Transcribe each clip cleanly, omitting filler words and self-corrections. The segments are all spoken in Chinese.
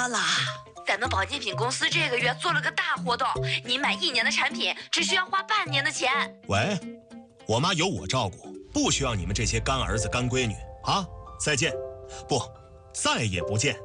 了，咱们保健品公司这个月做了个大活动，你买1年的产品只需要花半年的钱。 喂，我妈有我照顾，不需要你们这些干儿子干闺女啊！再见，不，再也不见。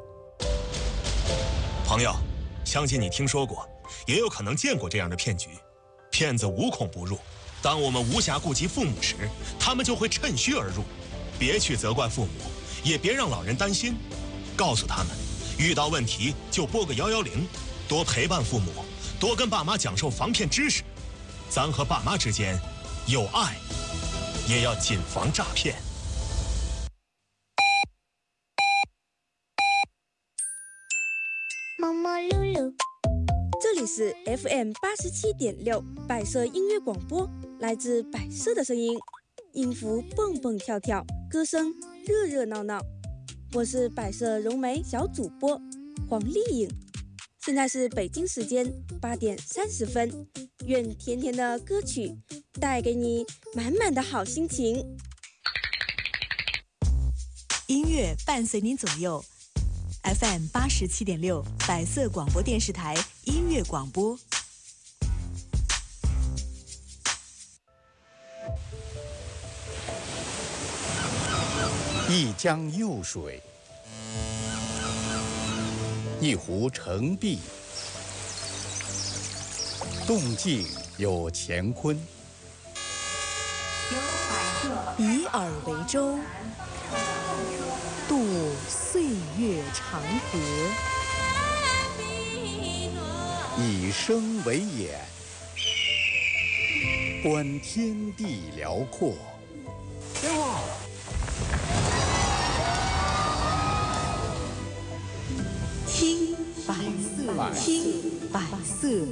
朋友，相信你听说过，也有可能见过这样的骗局。骗子无孔不入，当我们无暇顾及父母时，他们就会趁虚而入。别去责怪父母，也别让老人担心，告诉他们，遇到问题就拨个110，多陪伴父母，多跟爸妈讲授防骗知识。咱和爸妈之间有爱，也要谨防诈骗。 毛毛露露， 这里是 FM87.6百色音乐广播，来自百色的声音，音符蹦蹦跳跳，歌声热热闹闹。我是百色融媒小主播黄丽颖，现在是北京时间8点30分。愿甜甜的歌曲带给你满满的好心情。 音乐伴随您左右。FM87.6百色广播电视台音乐广播。 一江幼水，一湖澄碧，动静有乾坤。 以耳为舟，渡岁月长河； 以声为眼，观天地辽阔。 听百色，听百色。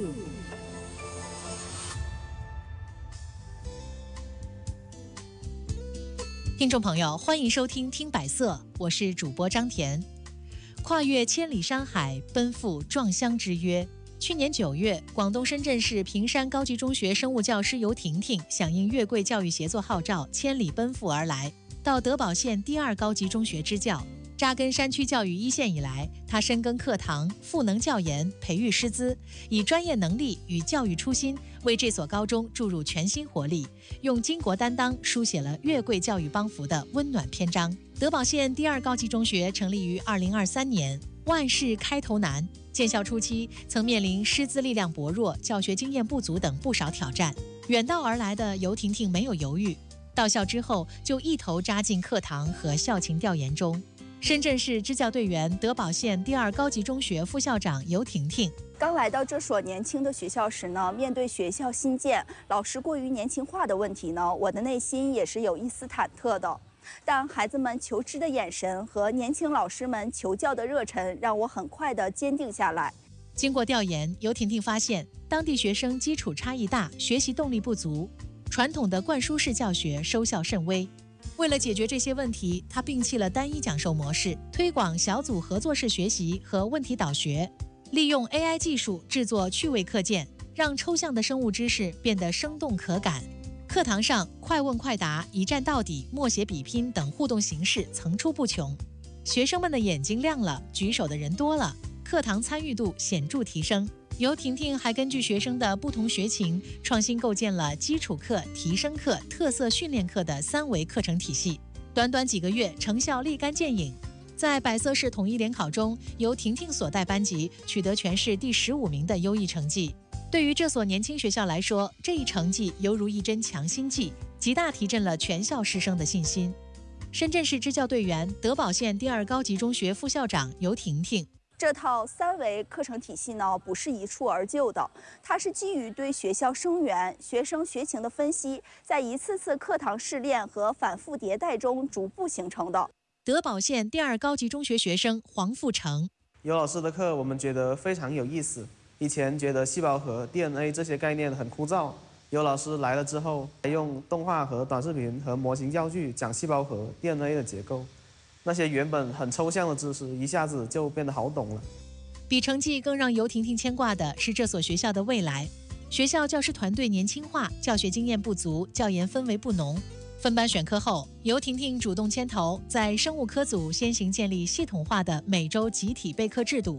听众朋友，欢迎收听《听百色》，我是主播张甜。跨越千里山海，奔赴壮乡之约。去年9月，广东深圳市平山高级中学生物教师游婷婷响应月桂教育协作号召，千里奔赴而来，到德保县第2高级中学支教。扎根山区教育一线以来，他深耕课堂，赋能教研，培育师资，以专业能力与教育初心为这所高中注入全新活力，用巾帼担当书写了月桂教育帮扶的温暖篇章。德保县第2高级中学成立于2023年，万事开头难，建校初期曾面临师资力量薄弱、教学经验不足等不少挑战。远道而来的游婷婷没有犹豫，到校之后就一头扎进课堂和校情调研中。深圳市支教队员、德保县第2高级中学副校长游婷婷。 刚来到这所年轻的学校时呢，面对学校新建、老师过于年轻化的问题呢，我的内心也是有一丝忐忑的。但孩子们求知的眼神和年轻老师们求教的热忱，让我很快的坚定下来。 经过调研，游婷婷发现，当地学生基础差异大，学习动力不足，传统的灌输式教学收效甚微。为了解决这些问题，他摒弃了单一讲授模式，推广小组合作式学习和问题导学，利用 AI 技术制作趣味课件，让抽象的生物知识变得生动可感。课堂上快问快答、一站到底、默写比拼等互动形式层出不穷，学生们的眼睛亮了，举手的人多了，课堂参与度显著提升。游婷婷还根据学生的不同学情，创新构建了基础课、提升课、特色训练课的3维课程体系。短短几个月，成效立竿见影。在百色市统一联考中，由婷婷所带班级取得全市第15名的优异成绩。对于这所年轻学校来说，这一成绩犹如一针强心剂，极大提振了全校师生的信心。深圳市支教队员、德保县第2高级中学副校长游婷婷。 这套3维课程体系呢，不是一蹴而就的，它是基于对学校生源、学生学情的分析，在一次次课堂试炼和反复迭代中逐步形成的。 德保县第2高级中学学生黄富成。 游老师的课我们觉得非常有意思，以前觉得细胞核、DNA 这些概念很枯燥，游老师来了之后，用动画和短视频和模型教具讲细胞核、DNA 的结构。那些原本很抽象的知识，一下子就变得好懂了。 比成绩更让游婷婷牵挂的是这所学校的未来。学校教师团队年轻化，教学经验不足，教研氛围不浓。分班选科后，游婷婷主动牵头，在生物科组先行建立系统化的每周集体备课制度，